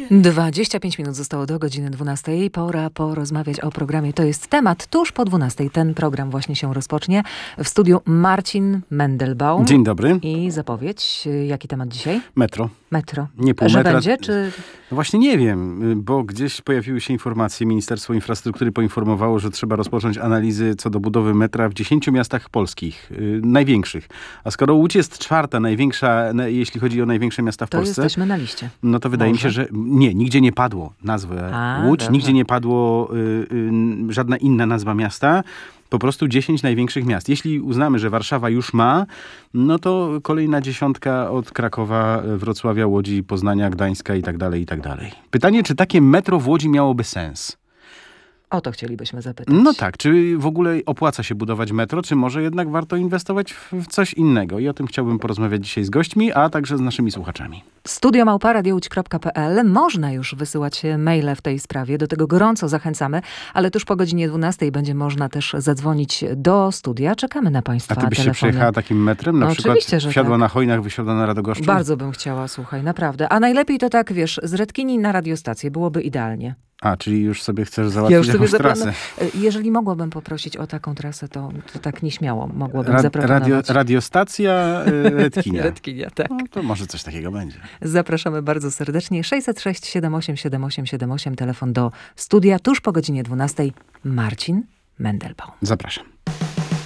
25 minut zostało do godziny 12. Pora porozmawiać o programie To jest temat. Tuż po 12. Ten program właśnie się rozpocznie. W studiu Marcin Mendelbaum. Dzień dobry. I zapowiedź. Jaki temat dzisiaj? Metro. Metro. Nie pół Że metra. będzie, czy... No właśnie nie wiem, bo gdzieś pojawiły się informacje. Ministerstwo Infrastruktury poinformowało, że trzeba rozpocząć analizy co do budowy metra w 10 miastach polskich. Największych. A skoro Łódź jest czwarta największa, jeśli chodzi o największe miasta w to Polsce. jesteśmy na liście. No to wydaje mi się, że nie, nigdzie nie padło nazwy Łódź. Dobrze. Nigdzie nie padło żadna inna nazwa miasta. Po prostu 10 największych miast. Jeśli uznamy, że Warszawa już ma, no to kolejna dziesiątka od Krakowa, Wrocławia, Łodzi, Poznania, Gdańska i tak dalej, i tak dalej. Pytanie, czy takie metro w Łodzi miałoby sens? O to chcielibyśmy zapytać. No tak, czy w ogóle opłaca się budować metro, czy może jednak warto inwestować w coś innego? I o tym chciałbym porozmawiać dzisiaj z gośćmi, a także z naszymi słuchaczami. studio@radiołódź.pl. Można już wysyłać maile w tej sprawie. Do tego gorąco zachęcamy, ale tuż po godzinie 12 będzie można też zadzwonić do studia. Czekamy na Państwa A ty byś się telefony. przejechała takim metrem? Na No przykład oczywiście, że wsiadła tak. na Hojnach, wysiadła na Radogoszczu? Bardzo bym chciała, słuchaj, naprawdę. A najlepiej to tak, wiesz, z Redkini na radiostację byłoby idealnie. A, czyli już sobie chcesz załatwić jakąś trasę. Jeżeli mogłabym poprosić o taką trasę, to tak nieśmiało mogłabym zaproponować. Radiostacja Redkinia. Redkinia, tak. No, to może coś takiego będzie. Zapraszamy bardzo serdecznie. 606 78 78 78, telefon do studia. Tuż po godzinie 12. Marcin Mendelbaum. Zapraszam.